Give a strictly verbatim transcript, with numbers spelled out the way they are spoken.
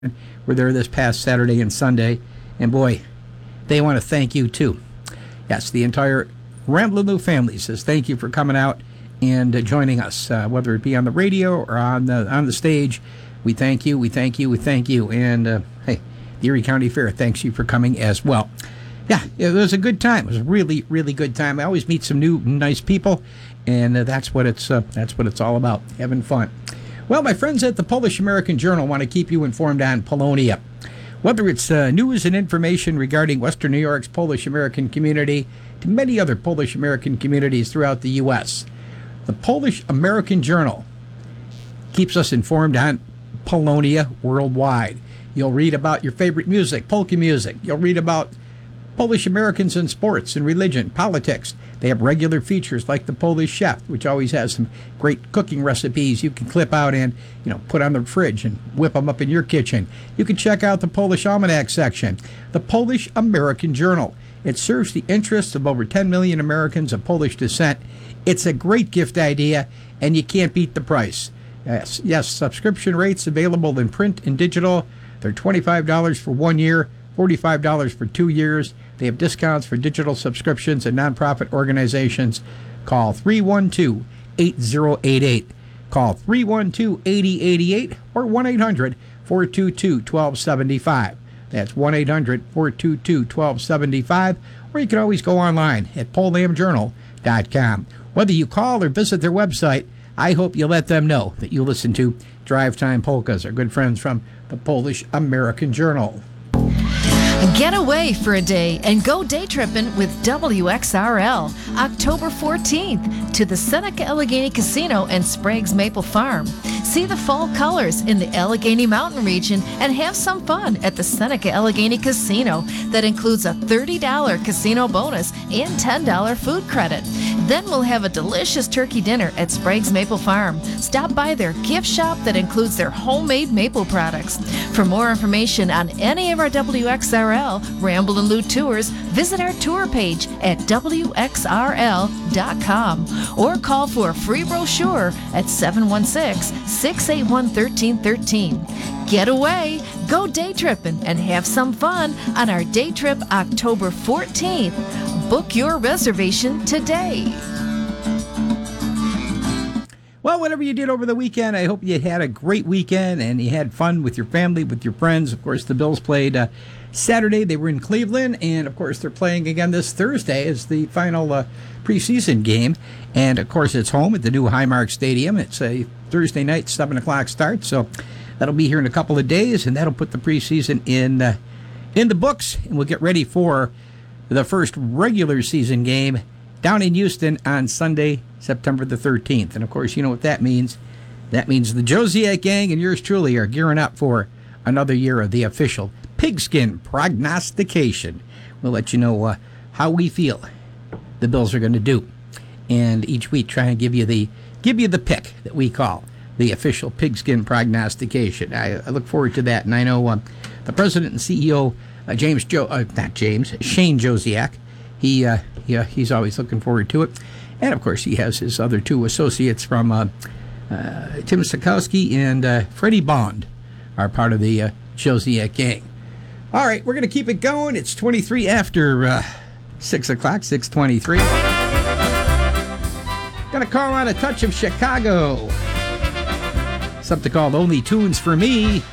were there this past Saturday and Sunday, and boy, they want to thank you too. Yes, the entire Ramblin' Lou family says thank you for coming out and uh, joining us, uh, whether it be on the radio or on the on the stage. We thank you, we thank you, we thank you, and uh, hey, the Erie County Fair thanks you for coming as well. Yeah, it was a good time. It was a really, really good time. I always meet some new, nice people, and uh, that's what it's uh, that's what it's all about, having fun. Well, my friends at the Polish American Journal want to keep you informed on Polonia. Whether it's uh, news and information regarding Western New York's Polish American community to many other Polish American communities throughout the U S, the Polish American Journal keeps us informed on Polonia worldwide. You'll read about your favorite music, polka music. You'll read about Polish Americans in sports and religion, politics. They have regular features like the Polish Chef, which always has some great cooking recipes you can clip out and, you know, put on the fridge and whip them up in your kitchen. You can check out the Polish Almanac section, the Polish American Journal. It serves the interests of over ten million Americans of Polish descent. It's a great gift idea, and you can't beat the price. Yes, yes, subscription rates available in print and digital. They're twenty-five dollars for one year, forty-five dollars for two years. They have discounts for digital subscriptions and nonprofit organizations. Call three one two, eight zero eight eight. Call three one two, eight zero eight eight or one eight hundred, four two two, one two seven five. That's one eight hundred, four two two, one two seven five. Or you can always go online at polam journal dot com. Whether you call or visit their website, I hope you let them know that you listen to Drive Time Polkas, our good friends from the Polish American Journal. Get away for a day and go day tripping with W X R L October fourteenth to the Seneca Allegheny Casino and Sprague's Maple Farm. See the fall colors in the Allegheny Mountain region and have some fun at the Seneca Allegheny Casino. That includes a thirty dollars casino bonus and ten dollars food credit. Then we'll have a delicious turkey dinner at Sprague's Maple Farm. Stop by their gift shop that includes their homemade maple products. For more information on any of our W X R L Ramblin' Lou tours, visit our tour page at W X R L dot com or call for a free brochure at seven one six, six eight one, one three one three. Get away, go day tripping, and have some fun on our day trip October fourteenth. Book your reservation today. Well, whatever you did over the weekend, I hope you had a great weekend and you had fun with your family, with your friends. Of course, the Bills played uh, Saturday. They were in Cleveland, and of course, they're playing again this Thursday as the final uh, preseason game. And of course, it's home at the new Highmark Stadium. It's a Thursday night, seven o'clock start, so that'll be here in a couple of days, and that'll put the preseason in uh, in the books, and we'll get ready for the first regular season game down in Houston on Sunday, September the thirteenth. And of course, you know what that means. That means the Josiak gang and yours truly are gearing up for another year of the official Pigskin Prognostication. We'll let you know uh, how we feel the Bills are going to do, and each week try and give you the give you the pick that we call the official Pigskin Prognostication. I, I look forward to that, and I know uh, the president and C E O uh, James Jo uh, not James Shane Josiak. He uh, yeah he's always looking forward to it, and of course he has his other two associates from uh, uh, Tim Sikowski and uh, Freddie Bond are part of the uh, Josiak gang. All right, we're going to keep it going. It's twenty-three after uh, six o'clock, six twenty-three. Going to call on a touch of Chicago. Something called Only Tunes for Me.